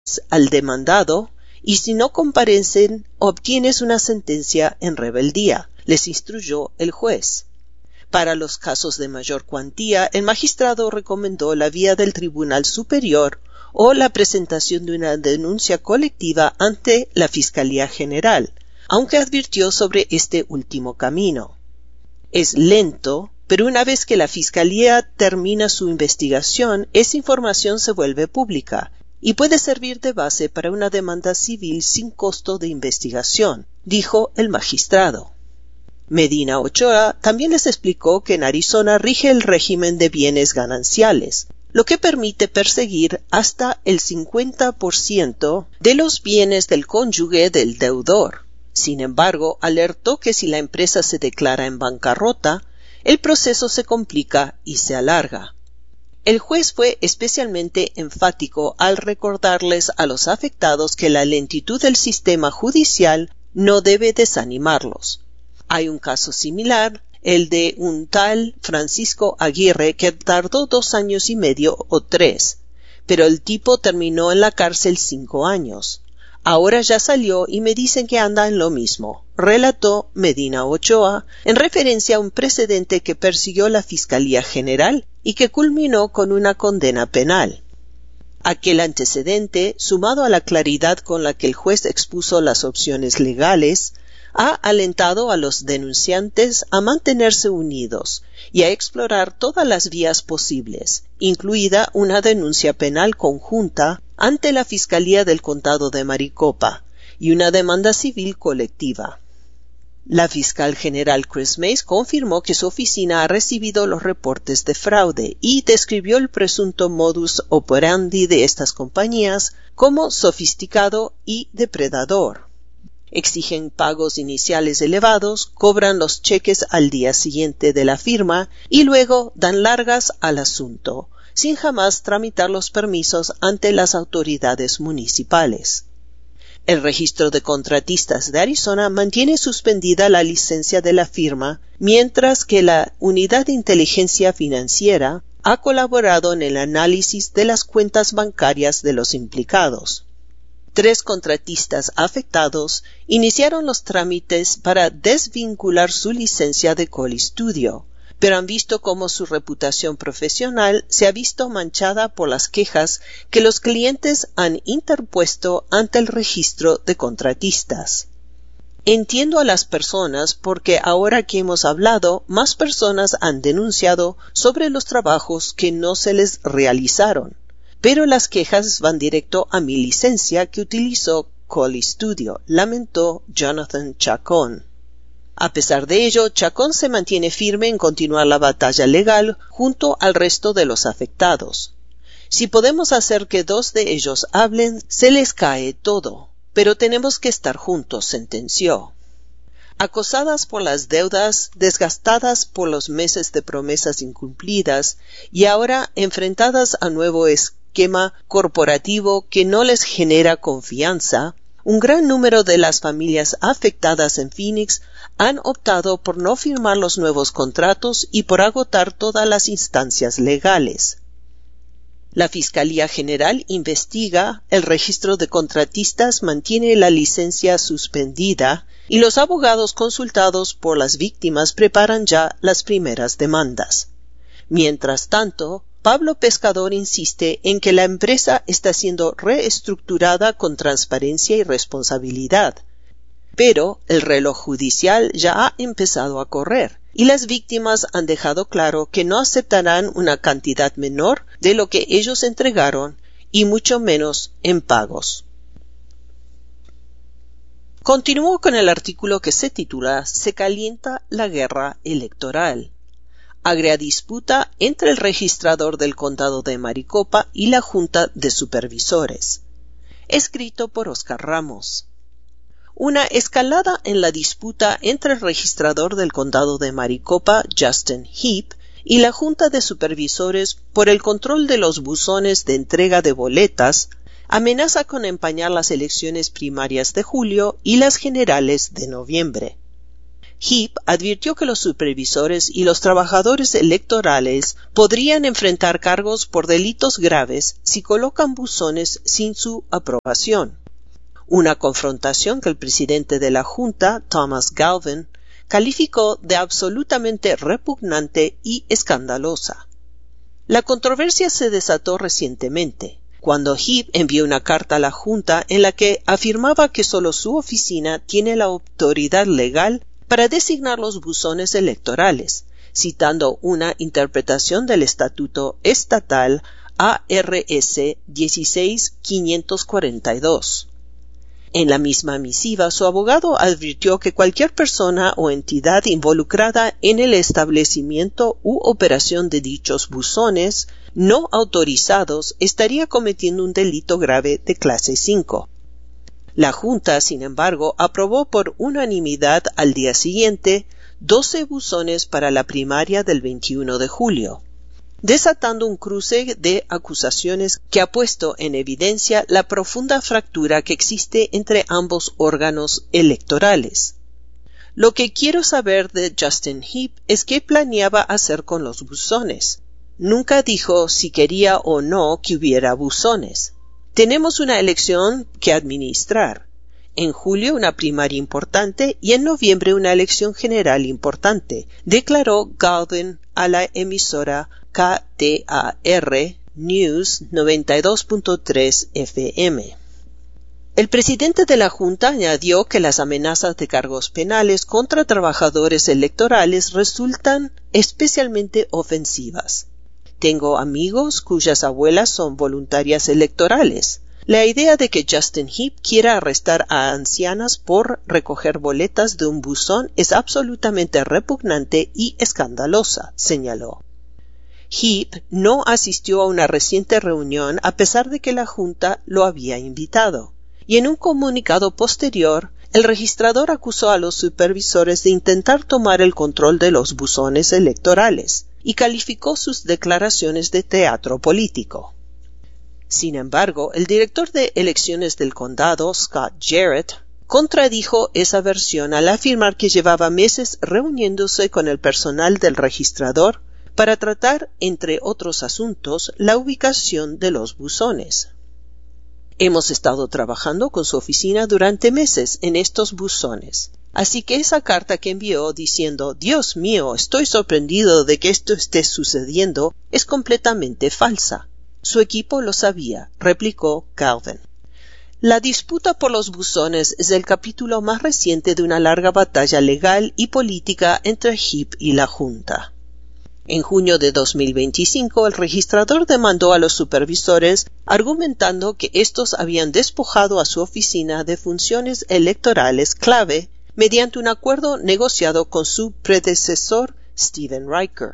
al demandado y si no comparecen obtienes una sentencia en rebeldía, les instruyó el juez. Para los casos de mayor cuantía, el magistrado recomendó la vía del Tribunal Superior o la presentación de una denuncia colectiva ante la Fiscalía General, aunque advirtió sobre este último camino. Es lento, pero una vez que la Fiscalía termina su investigación, esa información se vuelve pública y puede servir de base para una demanda civil sin costo de investigación, dijo el magistrado. Medina Ochoa también les explicó que en Arizona rige el régimen de bienes gananciales, lo que permite perseguir hasta el 50% de los bienes del cónyuge del deudor. Sin embargo, alertó que si la empresa se declara en bancarrota, el proceso se complica y se alarga. El juez fue especialmente enfático al recordarles a los afectados que la lentitud del sistema judicial no debe desanimarlos. Hay un caso similar, el de un tal Francisco Aguirre que tardó 2 años y medio o 3, pero el tipo terminó en la cárcel 5 años. Ahora ya salió y me dicen que anda en lo mismo, relató Medina Ochoa, en referencia a un precedente que persiguió la Fiscalía General y que culminó con una condena penal. Aquel antecedente, sumado a la claridad con la que el juez expuso las opciones legales, ha alentado a los denunciantes a mantenerse unidos y a explorar todas las vías posibles, incluida una denuncia penal conjunta ante la Fiscalía del Condado de Maricopa y una demanda civil colectiva. La fiscal general Chris Mays confirmó que su oficina ha recibido los reportes de fraude y describió el presunto modus operandi de estas compañías como sofisticado y depredador. Exigen pagos iniciales elevados, cobran los cheques al día siguiente de la firma y luego dan largas al asunto, sin jamás tramitar los permisos ante las autoridades municipales. El registro de contratistas de Arizona mantiene suspendida la licencia de la firma, mientras que la Unidad de Inteligencia Financiera ha colaborado en el análisis de las cuentas bancarias de los implicados. 3 contratistas afectados iniciaron los trámites para desvincular su licencia de Coli Studio, pero han visto cómo su reputación profesional se ha visto manchada por las quejas que los clientes han interpuesto ante el registro de contratistas. Entiendo a las personas porque ahora que hemos hablado, más personas han denunciado sobre los trabajos que no se les realizaron. Pero las quejas van directo a mi licencia que utilizó Coli Studio, lamentó Jonathan Chacón. A pesar de ello, Chacón se mantiene firme en continuar la batalla legal junto al resto de los afectados. Si podemos hacer que 2 de ellos hablen, se les cae todo, pero tenemos que estar juntos, sentenció. Acosadas por las deudas, desgastadas por los meses de promesas incumplidas y ahora enfrentadas a nuevo esquema corporativo que no les genera confianza, un gran número de las familias afectadas en Phoenix han optado por no firmar los nuevos contratos y por agotar todas las instancias legales. La Fiscalía General investiga, el registro de contratistas mantiene la licencia suspendida y los abogados consultados por las víctimas preparan ya las primeras demandas. Mientras tanto, Pablo Pescador insiste en que la empresa está siendo reestructurada con transparencia y responsabilidad, pero el reloj judicial ya ha empezado a correr y las víctimas han dejado claro que no aceptarán una cantidad menor de lo que ellos entregaron y mucho menos en pagos. Continuó con el artículo que se titula «Se calienta la guerra electoral». Agria disputa entre el registrador del Condado de Maricopa y la Junta de Supervisores. Escrito por Oscar Ramos. Una escalada en la disputa entre el registrador del Condado de Maricopa, Justin Heap, y la Junta de Supervisores por el control de los buzones de entrega de boletas amenaza con empañar las elecciones primarias de julio y las generales de noviembre. Heap advirtió que los supervisores y los trabajadores electorales podrían enfrentar cargos por delitos graves si colocan buzones sin su aprobación. Una confrontación que el presidente de la Junta, Thomas Galvin, calificó de absolutamente repugnante y escandalosa. La controversia se desató recientemente, cuando Heap envió una carta a la Junta en la que afirmaba que solo su oficina tiene la autoridad legal para designar los buzones electorales, citando una interpretación del Estatuto Estatal ARS 16542. En la misma misiva, su abogado advirtió que cualquier persona o entidad involucrada en el establecimiento u operación de dichos buzones no autorizados estaría cometiendo un delito grave de clase 5. La Junta, sin embargo, aprobó por unanimidad al día siguiente 12 buzones para la primaria del 21 de julio. Desatando un cruce de acusaciones que ha puesto en evidencia la profunda fractura que existe entre ambos órganos electorales. Lo que quiero saber de Justin Heap es qué planeaba hacer con los buzones. Nunca dijo si quería o no que hubiera buzones. Tenemos una elección que administrar. En julio una primaria importante y en noviembre una elección general importante, declaró Galvin a la emisora KTAR News 92.3 FM. El presidente de la Junta añadió que las amenazas de cargos penales contra trabajadores electorales resultan especialmente ofensivas. Tengo amigos cuyas abuelas son voluntarias electorales. La idea de que Justin Heap quiera arrestar a ancianas por recoger boletas de un buzón es absolutamente repugnante y escandalosa, señaló. Heap no asistió a una reciente reunión a pesar de que la Junta lo había invitado, y en un comunicado posterior, el registrador acusó a los supervisores de intentar tomar el control de los buzones electorales y calificó sus declaraciones de teatro político. Sin embargo, el director de elecciones del condado, Scott Jarrett, contradijo esa versión al afirmar que llevaba meses reuniéndose con el personal del registrador para tratar, entre otros asuntos, la ubicación de los buzones. Hemos estado trabajando con su oficina durante meses en estos buzones. Así que esa carta que envió diciendo «Dios mío, estoy sorprendido de que esto esté sucediendo» es completamente falsa. Su equipo lo sabía, replicó Galvin. La disputa por los buzones es el capítulo más reciente de una larga batalla legal y política entre Heap y la Junta. En junio de 2025, el registrador demandó a los supervisores argumentando que estos habían despojado a su oficina de funciones electorales clave mediante un acuerdo negociado con su predecesor, Stephen Riker.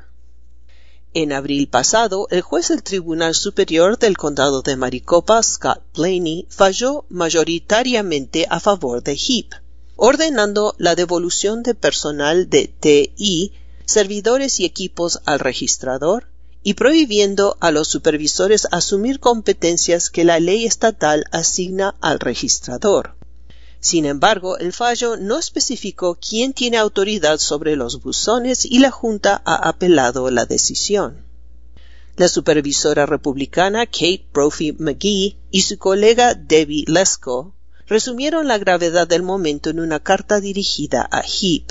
En abril pasado, el juez del Tribunal Superior del Condado de Maricopa, Scott Blaney, falló mayoritariamente a favor de Heap, ordenando la devolución de personal de TI, servidores y equipos al registrador y prohibiendo a los supervisores asumir competencias que la ley estatal asigna al registrador. Sin embargo, el fallo no especificó quién tiene autoridad sobre los buzones y la Junta ha apelado la decisión. La supervisora republicana Kate Brophy McGee y su colega Debbie Lesko resumieron la gravedad del momento en una carta dirigida a Heap.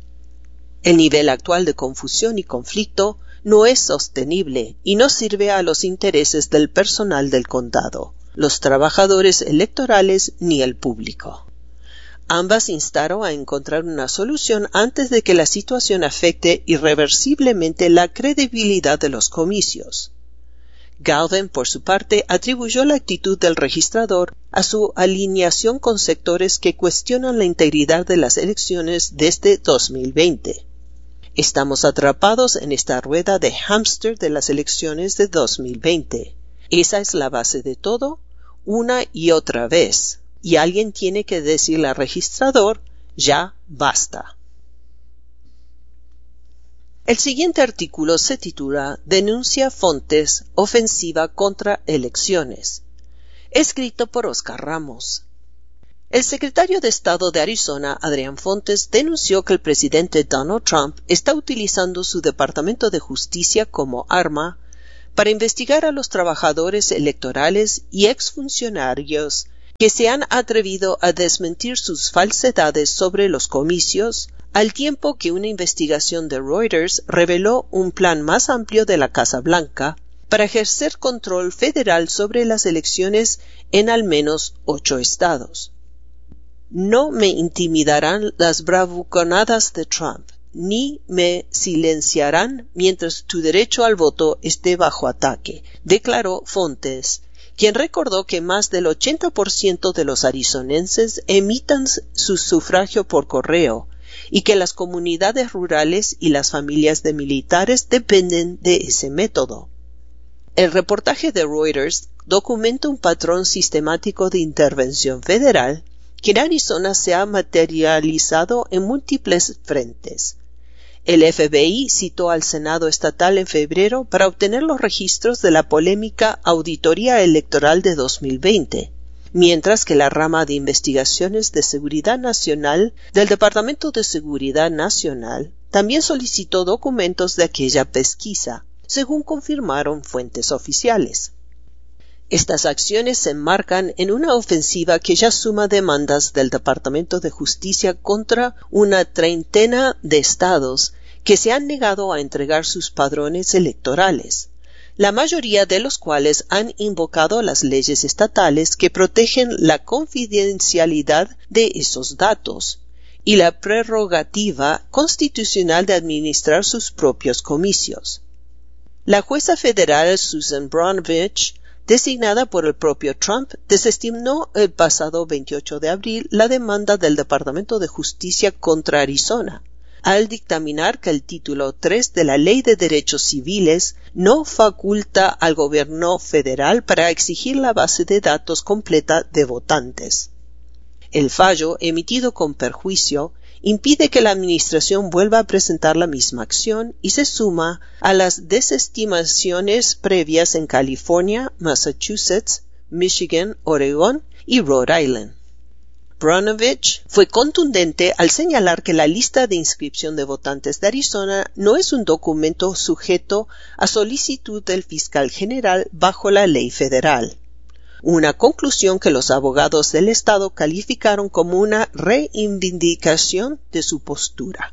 El nivel actual de confusión y conflicto no es sostenible y no sirve a los intereses del personal del condado, los trabajadores electorales ni el público. Ambas instaron a encontrar una solución antes de que la situación afecte irreversiblemente la credibilidad de los comicios. Galvin, por su parte, atribuyó la actitud del registrador a su alineación con sectores que cuestionan la integridad de las elecciones desde 2020. Estamos atrapados en esta rueda de hámster de las elecciones de 2020. Esa es la base de todo, una y otra vez. Y alguien tiene que decirle al registrador, ya basta. El siguiente artículo se titula Denuncia Fontes, ofensiva contra elecciones, escrito por Oscar Ramos. El secretario de Estado de Arizona, Adrian Fontes, denunció que el presidente Donald Trump está utilizando su Departamento de Justicia como arma para investigar a los trabajadores electorales y exfuncionarios que se han atrevido a desmentir sus falsedades sobre los comicios, al tiempo que una investigación de Reuters reveló un plan más amplio de la Casa Blanca para ejercer control federal sobre las elecciones en al menos 8 estados. No me intimidarán las bravuconadas de Trump, ni me silenciarán mientras tu derecho al voto esté bajo ataque, declaró Fontes, quien recordó que más del 80% de los arizonenses emitan su sufragio por correo y que las comunidades rurales y las familias de militares dependen de ese método. El reportaje de Reuters documenta un patrón sistemático de intervención federal que en Arizona se ha materializado en múltiples frentes. El FBI citó al Senado estatal en febrero para obtener los registros de la polémica auditoría electoral de 2020, mientras que la rama de investigaciones de seguridad nacional del Departamento de Seguridad Nacional también solicitó documentos de aquella pesquisa, según confirmaron fuentes oficiales. Estas acciones se enmarcan en una ofensiva que ya suma demandas del Departamento de Justicia contra una treintena de estados que se han negado a entregar sus padrones electorales, la mayoría de los cuales han invocado las leyes estatales que protegen la confidencialidad de esos datos y la prerrogativa constitucional de administrar sus propios comicios. La jueza federal Susan Brnovich, designada por el propio Trump, desestimó el pasado 28 de abril la demanda del Departamento de Justicia contra Arizona, al dictaminar que el título 3 de la Ley de Derechos Civiles no faculta al gobierno federal para exigir la base de datos completa de votantes. El fallo, emitido con perjuicio, impide que la administración vuelva a presentar la misma acción y se suma a las desestimaciones previas en California, Massachusetts, Michigan, Oregón y Rhode Island. Brnovich fue contundente al señalar que la lista de inscripción de votantes de Arizona no es un documento sujeto a solicitud del fiscal general bajo la ley federal, una conclusión que los abogados del estado calificaron como una reivindicación de su postura.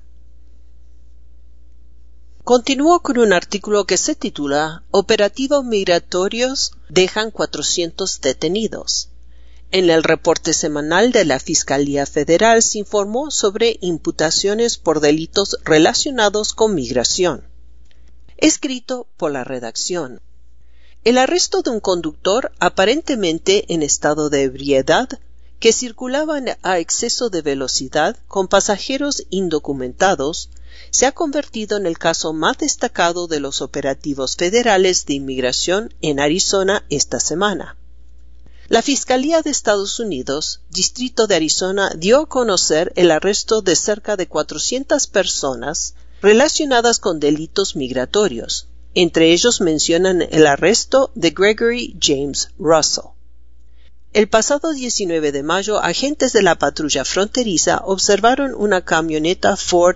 Continuó con un artículo que se titula «Operativos migratorios dejan 400 detenidos». En el reporte semanal de la Fiscalía Federal se informó sobre imputaciones por delitos relacionados con migración. Escrito por la redacción. El arresto de un conductor aparentemente en estado de ebriedad que circulaba a exceso de velocidad con pasajeros indocumentados se ha convertido en el caso más destacado de los operativos federales de inmigración en Arizona esta semana. La Fiscalía de Estados Unidos, Distrito de Arizona, dio a conocer el arresto de cerca de 400 personas relacionadas con delitos migratorios. Entre ellos mencionan el arresto de Gregory James Russell. El pasado 19 de mayo, agentes de la patrulla fronteriza observaron una camioneta Ford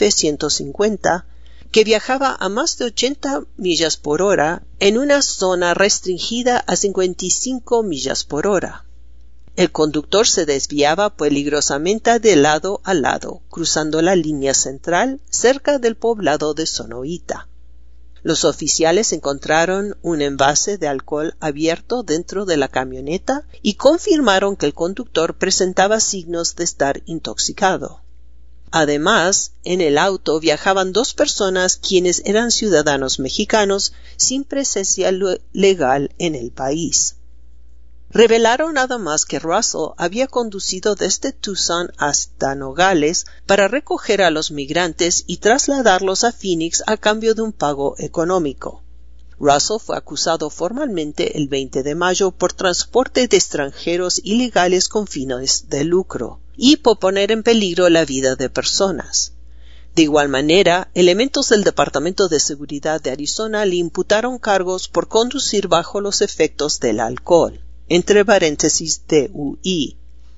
F-150 que viajaba a más de 80 millas por hora en una zona restringida a 55 millas por hora. El conductor se desviaba peligrosamente de lado a lado, cruzando la línea central cerca del poblado de Sonoita. Los oficiales encontraron un envase de alcohol abierto dentro de la camioneta y confirmaron que el conductor presentaba signos de estar intoxicado. Además, en el auto viajaban 2 personas quienes eran ciudadanos mexicanos sin presencia legal en el país. Revelaron además que Russell había conducido desde Tucson hasta Nogales para recoger a los migrantes y trasladarlos a Phoenix a cambio de un pago económico. Russell fue acusado formalmente el 20 de mayo por transporte de extranjeros ilegales con fines de lucro y por poner en peligro la vida de personas. De igual manera, elementos del Departamento de Seguridad de Arizona le imputaron cargos por conducir bajo los efectos del alcohol, entre paréntesis DUI.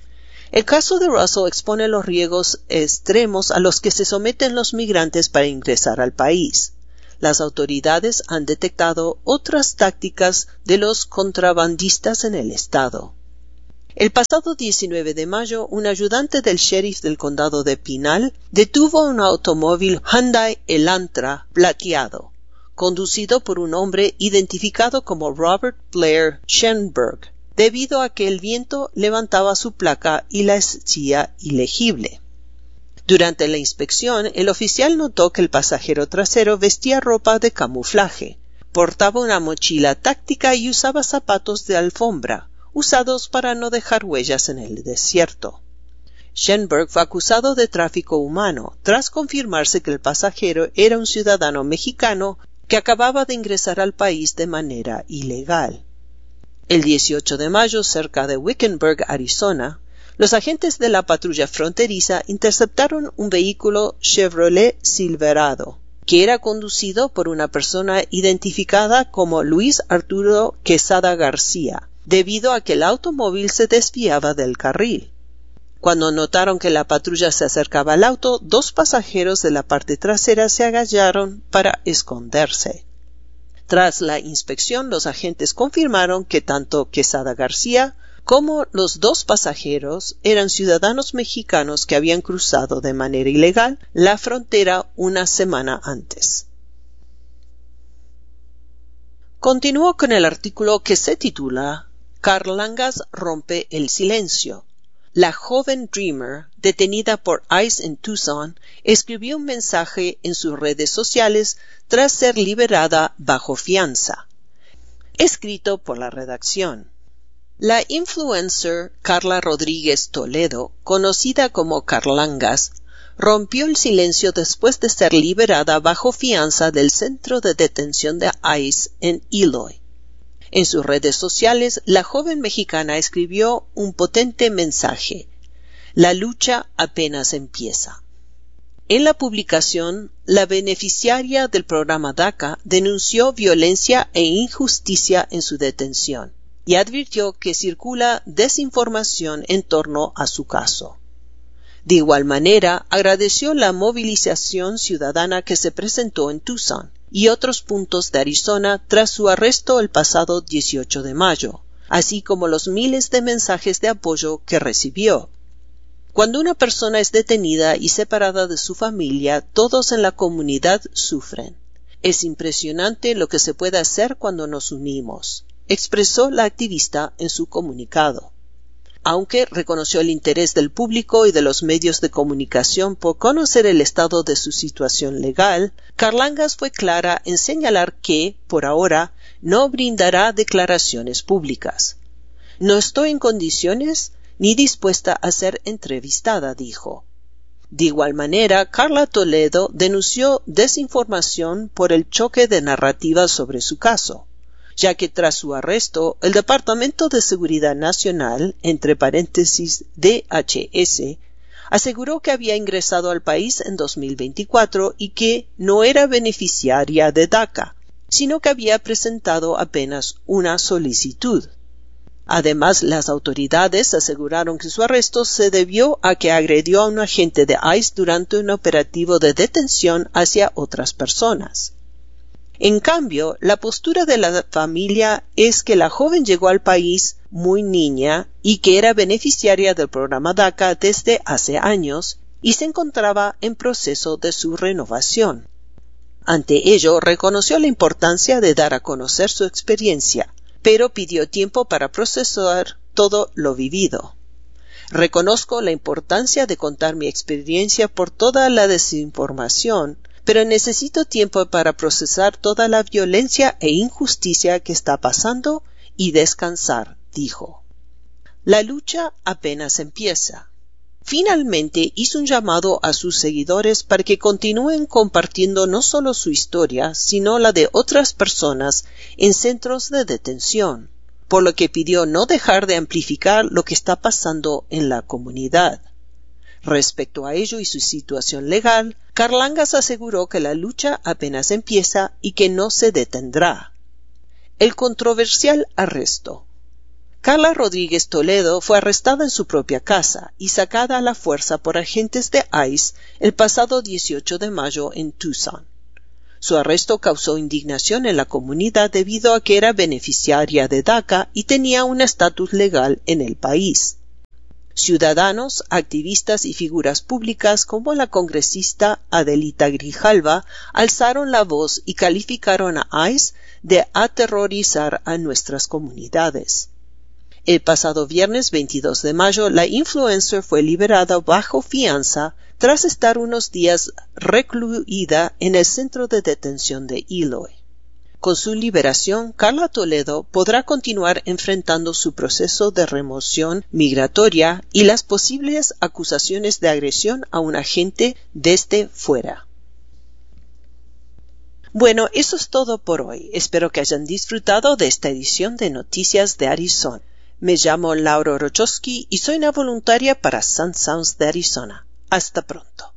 El caso de Russell expone los riesgos extremos a los que se someten los migrantes para ingresar al país. Las autoridades han detectado otras tácticas de los contrabandistas en el estado. El pasado 19 de mayo, un ayudante del sheriff del condado de Pinal detuvo un automóvil Hyundai Elantra plateado, conducido por un hombre identificado como Robert Blair Schenberg, debido a que el viento levantaba su placa y la hacía ilegible. Durante la inspección, el oficial notó que el pasajero trasero vestía ropa de camuflaje, portaba una mochila táctica y usaba zapatos de alfombra, usados para no dejar huellas en el desierto. Schenberg fue acusado de tráfico humano, tras confirmarse que el pasajero era un ciudadano mexicano que acababa de ingresar al país de manera ilegal. El 18 de mayo, cerca de Wickenburg, Arizona, los agentes de la patrulla fronteriza interceptaron un vehículo Chevrolet Silverado, que era conducido por una persona identificada como Luis Arturo Quesada García, debido a que el automóvil se desviaba del carril. Cuando notaron que la patrulla se acercaba al auto, dos pasajeros de la parte trasera se agacharon para esconderse. Tras la inspección, los agentes confirmaron que tanto Quesada García como los dos pasajeros eran ciudadanos mexicanos que habían cruzado de manera ilegal la frontera una semana antes. Continuó con el artículo que se titula Carl Langas rompe el silencio. La joven Dreamer, detenida por ICE en Tucson, escribió un mensaje en sus redes sociales tras ser liberada bajo fianza. Escrito por la redacción. La influencer Carla Rodríguez Toledo, conocida como Carlangas, rompió el silencio después de ser liberada bajo fianza del centro de detención de ICE en Eloy. En sus redes sociales, la joven mexicana escribió un potente mensaje: la lucha apenas empieza. En la publicación, la beneficiaria del programa DACA denunció violencia e injusticia en su detención y advirtió que circula desinformación en torno a su caso. De igual manera, agradeció la movilización ciudadana que se presentó en Tucson y otros puntos de Arizona tras su arresto el pasado 18 de mayo, así como los miles de mensajes de apoyo que recibió. Cuando una persona es detenida y separada de su familia, todos en la comunidad sufren. Es impresionante lo que se puede hacer cuando nos unimos, expresó la activista en su comunicado. Aunque reconoció el interés del público y de los medios de comunicación por conocer el estado de su situación legal, Carlangas fue clara en señalar que, por ahora, no brindará declaraciones públicas. No estoy en condiciones ni dispuesta a ser entrevistada, dijo. De igual manera, Carla Toledo denunció desinformación por el choque de narrativas sobre su caso, ya que tras su arresto, el Departamento de Seguridad Nacional, entre paréntesis DHS, aseguró que había ingresado al país en 2024 y que no era beneficiaria de DACA, sino que había presentado apenas una solicitud. Además, las autoridades aseguraron que su arresto se debió a que agredió a un agente de ICE durante un operativo de detención hacia otras personas. En cambio, la postura de la familia es que la joven llegó al país muy niña y que era beneficiaria del programa DACA desde hace años y se encontraba en proceso de su renovación. Ante ello, reconoció la importancia de dar a conocer su experiencia, pero pidió tiempo para procesar todo lo vivido. Reconozco la importancia de contar mi experiencia por toda la desinformación, pero necesito tiempo para procesar toda la violencia e injusticia que está pasando y descansar, dijo. La lucha apenas empieza. Finalmente hizo un llamado a sus seguidores para que continúen compartiendo no solo su historia, sino la de otras personas en centros de detención, por lo que pidió no dejar de amplificar lo que está pasando en la comunidad. Respecto a ello y su situación legal, Carlangas aseguró que la lucha apenas empieza y que no se detendrá. El controversial arresto. Carla Rodríguez Toledo fue arrestada en su propia casa y sacada a la fuerza por agentes de ICE el pasado 18 de mayo en Tucson. Su arresto causó indignación en la comunidad debido a que era beneficiaria de DACA y tenía un estatus legal en el país. Ciudadanos, activistas y figuras públicas como la congresista Adelita Grijalva alzaron la voz y calificaron a ICE de aterrorizar a nuestras comunidades. El pasado viernes 22 de mayo, la influencer fue liberada bajo fianza tras estar unos días recluida en el centro de detención de Eloy. Con su liberación, Carla Toledo podrá continuar enfrentando su proceso de remoción migratoria y las posibles acusaciones de agresión a un agente desde fuera. Bueno, eso es todo por hoy. Espero que hayan disfrutado de esta edición de Noticias de Arizona. Me llamo Laura Rochowski y soy una voluntaria para Sun Sounds de Arizona. Hasta pronto.